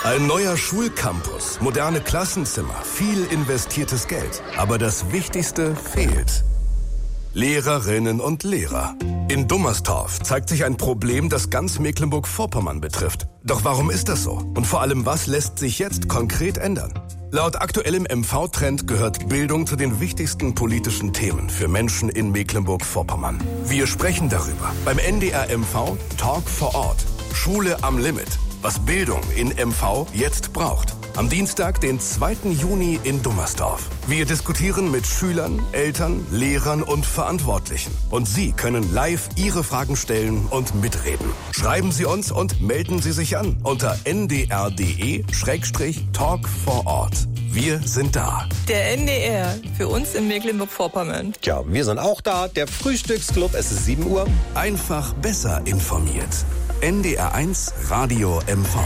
Ein neuer Schulcampus, moderne Klassenzimmer, viel investiertes Geld. Aber das Wichtigste fehlt. Lehrerinnen und Lehrer. In Dummerstorf zeigt sich ein Problem, das ganz Mecklenburg-Vorpommern betrifft. Doch warum ist das so? Und vor allem, was lässt sich jetzt konkret ändern? Laut aktuellem MV-Trend gehört Bildung zu den wichtigsten politischen Themen für Menschen in Mecklenburg-Vorpommern. Wir sprechen darüber beim NDR MV Talk vor Ort. Schule am Limit. Was Bildung in MV jetzt braucht. Am Dienstag, den 2. Juni in Dummerstorf. Wir diskutieren mit Schülern, Eltern, Lehrern und Verantwortlichen. Und Sie können live Ihre Fragen stellen und mitreden. Schreiben Sie uns und melden Sie sich an unter ndr.de/Talk vor Ort. Wir sind da. Der NDR, für uns in Mecklenburg-Vorpommern. Tja, wir sind auch da. Der Frühstücksclub, es ist 7 Uhr. Einfach besser informiert. NDR1 Radio MV.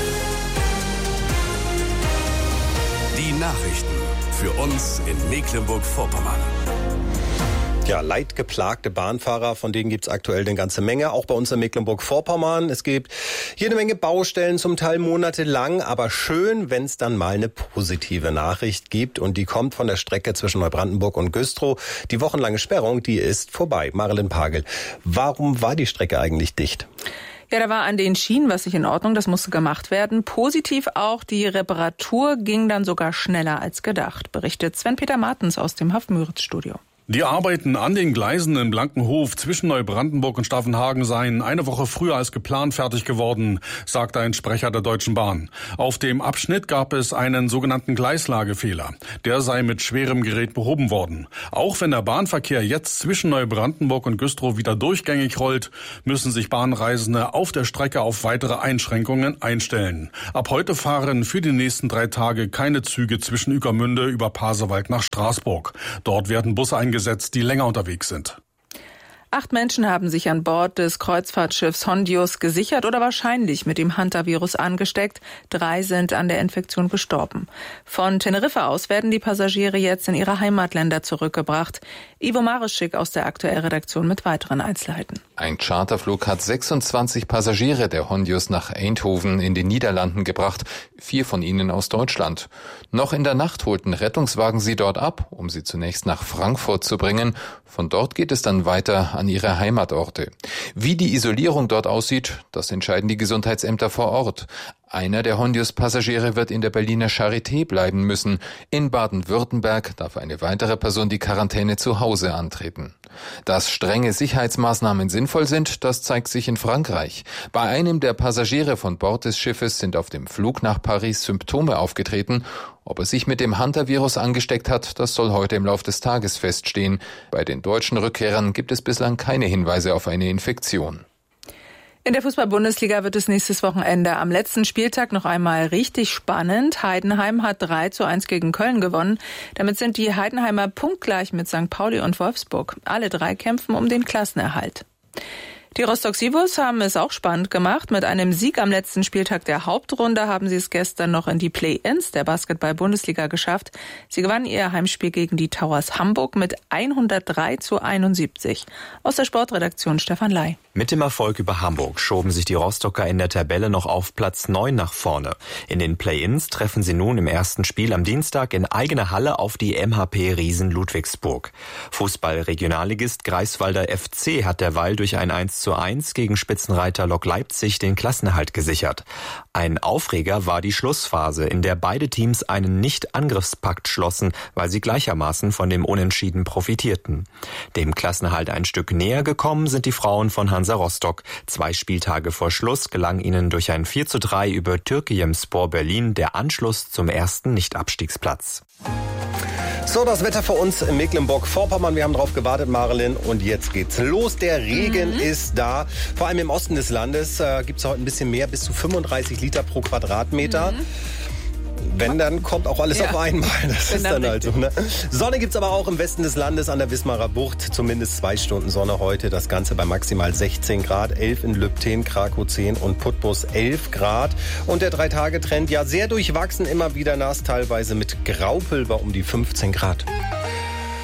Die Nachrichten für uns in Mecklenburg-Vorpommern. Ja, leidgeplagte Bahnfahrer, von denen gibt's aktuell eine ganze Menge, auch bei uns in Mecklenburg-Vorpommern. Es gibt jede Menge Baustellen, zum Teil monatelang, aber schön, wenn es dann mal eine positive Nachricht gibt. Und die kommt von der Strecke zwischen Neubrandenburg und Güstrow. Die wochenlange Sperrung, die ist vorbei. Marilyn Pagel, warum war die Strecke eigentlich dicht? Ja, da war an den Schienen was nicht in Ordnung, das musste gemacht werden. Positiv auch, die Reparatur ging dann sogar schneller als gedacht, berichtet Sven-Peter Martens aus dem Haff-Müritz-Studio. Die Arbeiten an den Gleisen in Blankenhof zwischen Neubrandenburg und Staffenhagen seien eine Woche früher als geplant fertig geworden, sagte ein Sprecher der Deutschen Bahn. Auf dem Abschnitt gab es einen sogenannten Gleislagefehler. Der sei mit schwerem Gerät behoben worden. Auch wenn der Bahnverkehr jetzt zwischen Neubrandenburg und Güstrow wieder durchgängig rollt, müssen sich Bahnreisende auf der Strecke auf weitere Einschränkungen einstellen. Ab heute fahren für die nächsten 3 Tage keine Züge zwischen Ueckermünde über Pasewalk nach Straßburg. Dort werden Busse eingesetzt, die länger unterwegs sind. 8 Menschen haben sich an Bord des Kreuzfahrtschiffs Hondius gesichert oder wahrscheinlich mit dem Hunter-Virus angesteckt. 3 sind an der Infektion gestorben. Von Teneriffa aus werden die Passagiere jetzt in ihre Heimatländer zurückgebracht. Ivo Marischik aus der Aktuell-Redaktion mit weiteren Einzelheiten. Ein Charterflug hat 26 Passagiere der Hondius nach Eindhoven in den Niederlanden gebracht, 4 von ihnen aus Deutschland. Noch in der Nacht holten Rettungswagen sie dort ab, um sie zunächst nach Frankfurt zu bringen. Von dort geht es dann weiter an ihre Heimatorte. Wie die Isolierung dort aussieht, das entscheiden die Gesundheitsämter vor Ort. Einer der Hondius-Passagiere wird in der Berliner Charité bleiben müssen. In Baden-Württemberg darf eine weitere Person die Quarantäne zu Hause antreten. Dass strenge Sicherheitsmaßnahmen sinnvoll sind, das zeigt sich in Frankreich. Bei einem der Passagiere von Bord des Schiffes sind auf dem Flug nach Paris Symptome aufgetreten. Ob er sich mit dem Hunter-Virus angesteckt hat, das soll heute im Laufe des Tages feststehen. Bei den deutschen Rückkehrern gibt es bislang keine Hinweise auf eine Infektion. In der Fußball-Bundesliga wird es nächstes Wochenende am letzten Spieltag noch einmal richtig spannend. Heidenheim hat 3:1 gegen Köln gewonnen. Damit sind die Heidenheimer punktgleich mit St. Pauli und Wolfsburg. Alle 3 kämpfen um den Klassenerhalt. Die Rostock Seawolves haben es auch spannend gemacht. Mit einem Sieg am letzten Spieltag der Hauptrunde haben sie es gestern noch in die Play-ins der Basketball-Bundesliga geschafft. Sie gewannen ihr Heimspiel gegen die Towers Hamburg mit 103:71. Aus der Sportredaktion Stefan Ley. Mit dem Erfolg über Hamburg schoben sich die Rostocker in der Tabelle noch auf Platz 9 nach vorne. In den Play-ins treffen sie nun im ersten Spiel am Dienstag in eigener Halle auf die MHP Riesen Ludwigsburg. Fußball-Regionalligist Greifswalder FC hat derweil durch ein 1:1 gegen Spitzenreiter Lok Leipzig den Klassenerhalt gesichert. Ein Aufreger war die Schlussphase, in der beide Teams einen Nicht-Angriffspakt schlossen, weil sie gleichermaßen von dem Unentschieden profitierten. Dem Klassenerhalt ein Stück näher gekommen sind die Frauen von Hansa Rostock. 2 Spieltage vor Schluss gelang ihnen durch ein 4:3 über Türkiyemspor Berlin der Anschluss zum ersten Nicht-Abstiegsplatz. So, das Wetter für uns in Mecklenburg-Vorpommern. Wir haben drauf gewartet, Marilyn, und jetzt geht's los. Der Regen ist da. Vor allem im Osten des Landes gibt's heute ein bisschen mehr, bis zu 35 Liter pro Quadratmeter. Wenn, dann kommt auch alles auf einmal. Das ist dann halt so, ne? Sonne gibt's aber auch im Westen des Landes an der Wismarer Bucht. Zumindest 2 Stunden Sonne heute. Das Ganze bei maximal 16 Grad. 11 in Lübten, Krakow 10 und Putbus 11 Grad. Und der 3-Tage-Trend, ja, sehr durchwachsen, immer wieder nass, teilweise mit Graupel bei um die 15 Grad.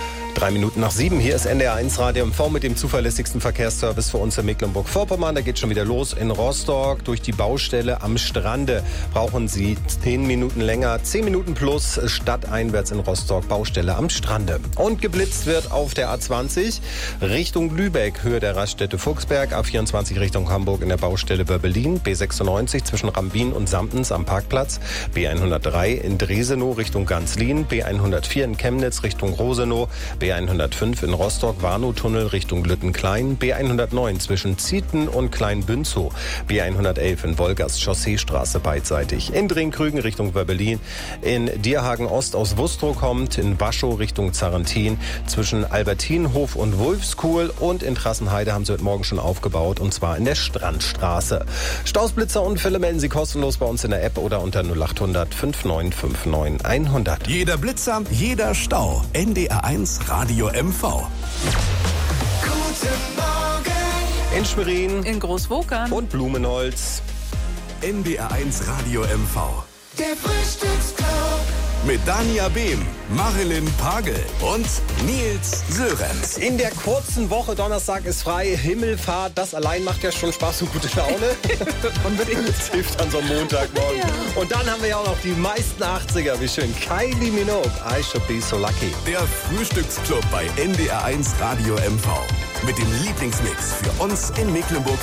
3 Minuten nach 7. Hier ist NDR1 Radio MV mit dem zuverlässigsten Verkehrsservice für uns in Mecklenburg-Vorpommern. Da geht schon wieder los in Rostock durch die Baustelle am Strande. Brauchen Sie 10 Minuten länger, 10 Minuten plus stadteinwärts in Rostock, Baustelle am Strande. Und geblitzt wird auf der A20 Richtung Lübeck, Höhe der Raststätte Fuchsberg, A24 Richtung Hamburg in der Baustelle Börbelin, B96 zwischen Rambin und Samtens am Parkplatz, B103 in Dresenow Richtung Ganzlin, B104 in Chemnitz Richtung Rosenow, B105 in Rostock-Warnow-Tunnel Richtung Lüttenklein, B109 zwischen Zieten und Kleinbünzow, B111 in Wolgast-Chausseestraße beidseitig, in Dringkrügen Richtung Börbelin, in Dierhagen-Ost aus Wustrow kommt, in Waschow Richtung Zarrentin, zwischen Albertinhof und Wulfskuhl und in Trassenheide haben sie heute Morgen schon aufgebaut, und zwar in der Strandstraße. Stausblitzerunfälle melden Sie kostenlos bei uns in der App oder unter 0800 5959 100. Jeder Blitzer, jeder Stau. NDR1 Radio MV. Guten Morgen. In Schwerin In Großwokern. und Blumenholz. NDR1 Radio MV. Der Frühstücksclub. Mit Dania Behm, Marilyn Pagel und Nils Sörenz. In der kurzen Woche, Donnerstag ist frei, Himmelfahrt, das allein macht ja schon Spaß und gute Laune. Unbedingt. Das hilft an so einem Montagmorgen. Ja. Und dann haben wir ja auch noch die meisten 80er, wie schön. Kylie Minogue, I Should Be So Lucky. Der Frühstücksclub bei NDR1 Radio MV. Mit dem Lieblingsmix für uns in Mecklenburg